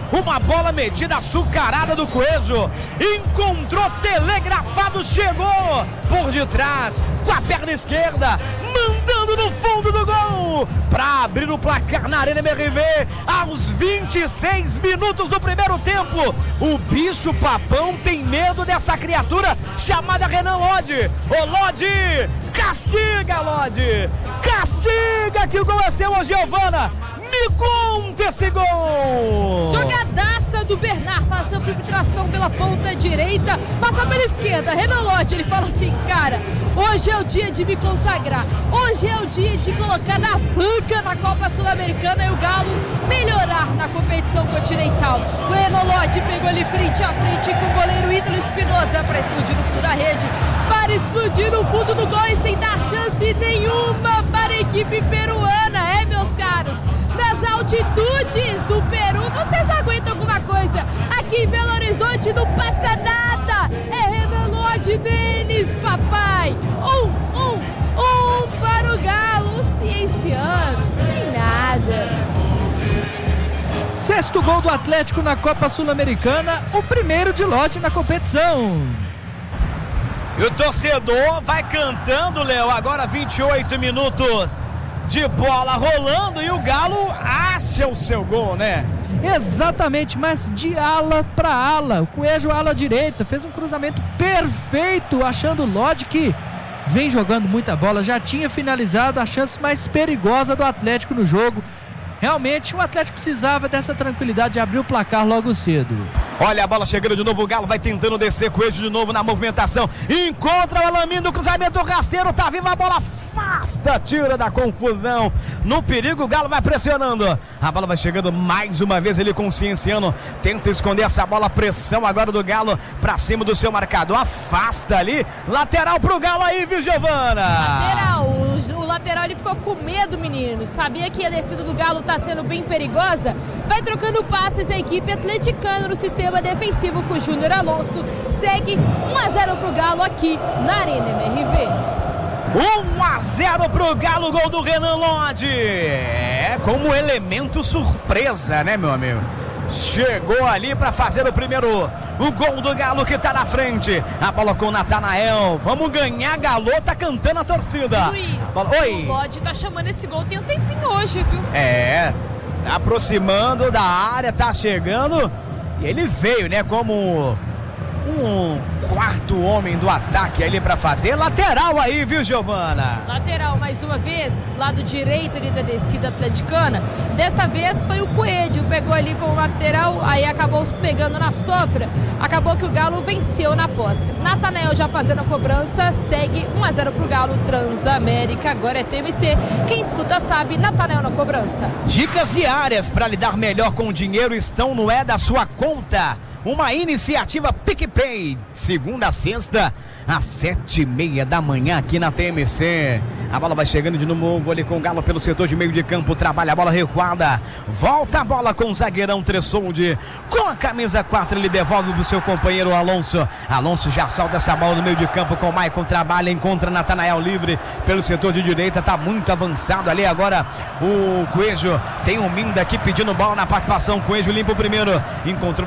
uma bola metida açucarada do Coelho, encontrou telegrafado, chegou por detrás, com a perna esquerda, mandando no fundo do gol, para abrir o placar na Arena MRV, aos 26 minutos do primeiro tempo. O bicho papão tem medo dessa criatura chamada Renan Lodi. Ô Lodi, castiga Lodi, castiga que o gol é seu, Giovana. Me conta esse gol! Jogadaça do Bernard, passando por infiltração pela ponta direita, passa pela esquerda, Renan Lodi, ele fala assim, cara, hoje é o dia de me consagrar, hoje é o dia de colocar na banca na Copa Sul-Americana e o Galo melhorar na competição continental. O Renan Lodi pegou ele frente a frente com o goleiro Ítalo Espinosa para explodir no fundo da rede, para explodir no fundo do gol e sem dar chance nenhuma para a equipe peruana, meus caros. Nas altitudes do Peru, vocês aguentam alguma coisa? Aqui em Belo Horizonte não passa nada. É Renan Lodi deles, papai. Para o Galo, o cienciano, nem nada. Sexto gol do Atlético na Copa Sul-Americana, o primeiro de Lodi na competição. E o torcedor vai cantando, Léo, agora 28 minutos de bola rolando e o Galo acha o seu gol, né? Exatamente, mas de ala para ala. O Coelho, ala direita, fez um cruzamento perfeito, achando o Lodi, que vem jogando muita bola, já tinha finalizado a chance mais perigosa do Atlético no jogo. Realmente o Atlético precisava dessa tranquilidade de abrir o placar logo cedo. Olha a bola chegando de novo, o Galo vai tentando descer, Coelho de novo na movimentação, encontra o Alamin do cruzamento rasteiro, tá viva a bola, afasta, tira da confusão, no perigo o Galo vai pressionando, a bola vai chegando mais uma vez, ele com o Cienciano, tenta esconder essa bola, pressão agora do Galo pra cima do seu marcador, afasta ali, lateral pro Galo aí, viu, Giovana? Lateral, o lateral ele ficou com medo, menino, sabia que a descida do Galo tá sendo bem perigosa, vai trocando passes a equipe atleticana no sistema defensivo com o Júnior Alonso, segue 1-0 pro Galo aqui na Arena MRV. 1-0 pro Galo, gol do Renan Lodi. É como elemento surpresa, né, meu amigo? Chegou ali para fazer o gol do Galo que tá na frente. A bola com o Natanael. Vamos ganhar, Galo, tá cantando a torcida. Luiz, Oi. O Lodi tá chamando esse gol tem um tempinho hoje, viu? Tá aproximando da área, tá chegando. E ele veio, né, como um quarto homem do ataque ali para fazer. Lateral aí, viu, Giovana? Lateral mais uma vez, lado direito ali da descida atleticana. Desta vez foi o Coelho, pegou ali com o lateral, aí acabou pegando na sofra. Acabou que o Galo venceu na posse. Natanael já fazendo a cobrança, segue 1-0 pro Galo, Transamérica, agora é TMC. Quem escuta sabe, Natanael na cobrança. Dicas diárias para lidar melhor com o dinheiro estão no da sua conta. Uma iniciativa PicPay, segunda a sexta, às 7h30 da manhã aqui na TMC. A bola vai chegando de novo ali com o Galo pelo setor de meio de campo, trabalha a bola recuada, volta a bola com o zagueirão Tressoldi, com a camisa 4 ele devolve pro seu companheiro Alonso. Alonso já solta essa bola no meio de campo com o Maicon, trabalha, encontra Natanael livre pelo setor de direita, tá muito avançado ali agora o Coelho, tem o Minda aqui pedindo bola na participação, Coelho limpa o primeiro, encontrou